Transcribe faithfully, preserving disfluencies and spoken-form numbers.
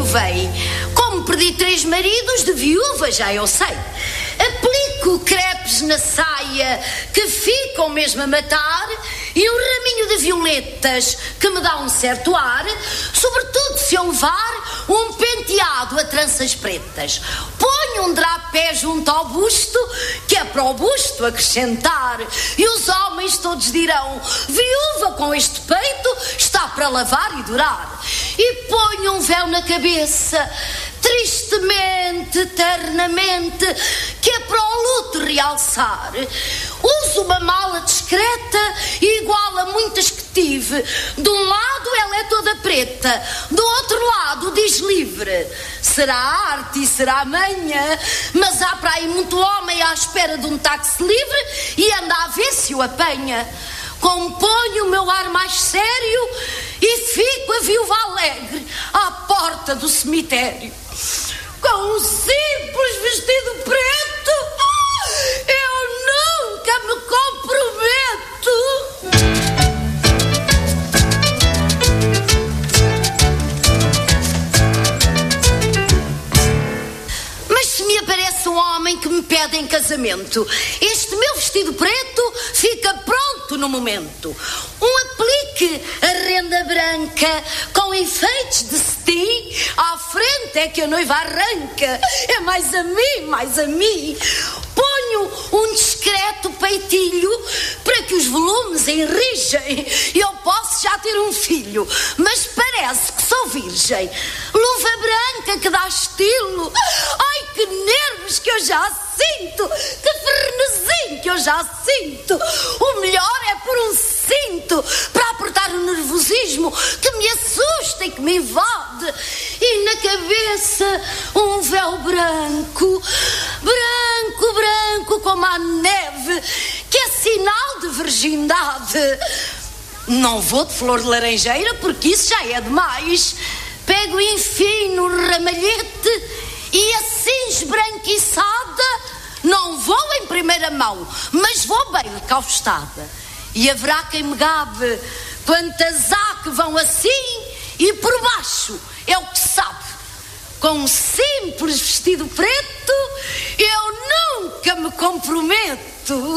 provei. Como perdi três maridos, de viúva já eu sei. Aplico crepes na saia que ficam mesmo a matar e um raminho de violetas que me dá um certo ar, sobretudo se eu levar um penteado a tranças pretas. Ponho um drapé junto ao busto, que é para o busto acrescentar, e os homens todos dirão: viúva com este peito está para lavar e durar. E ponho um véu na cabeça, tristemente, eternamente, que é para o luto realçar. Uso uma mala discreta igual a muitas que tive. De um lado ela é toda preta, do outro lado diz livre. Será arte e será manha, mas há para aí muito homem à espera de um táxi livre e anda a ver se o apanha. Componho o meu ar mais sério e fico a viúva alegre à porta do cemitério. Com um simples vestido preto, eu nunca me comprometo. Mas se me aparece um homem que me pede em casamento, este meu vestido preto fica pronto no momento. Um aplique a renda branca com enfeites de cetim, à frente é que a noiva arranca. É mais a mim, mais a mim. Ponho um discreto peitilho para que os volumes enrijem. Eu posso já ter um filho, mas parece que sou virgem. Luva branca que dá estilo. Ai, que nervos que eu já sinto, que frenesim que eu já sinto. O melhor é por um cinto para apertar o nervosismo que me assusta e que me invade. E na cabeça um véu branco, branco, branco como a neve, que é sinal de virgindade. Não vou de flor de laranjeira porque isso já é demais. Pego enfim no ramalhete e assim esbranquiçada, não vou em primeira mão, mas vou bem recalçada. E haverá quem me gabe quantas há que vão assim e por baixo é o que sabe. Com um simples vestido preto eu nunca me comprometo.